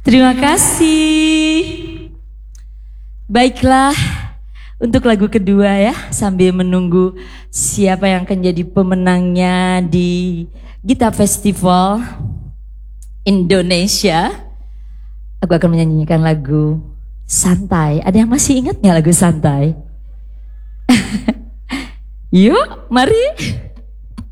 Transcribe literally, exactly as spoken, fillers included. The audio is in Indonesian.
Terima kasih. Baiklah, untuk lagu kedua ya, sambil menunggu siapa yang akan jadi pemenangnya di Gita Festival Indonesia, aku akan menyanyikan lagu Santai. Ada yang masih ingat gak lagu Santai? Yuk, mari.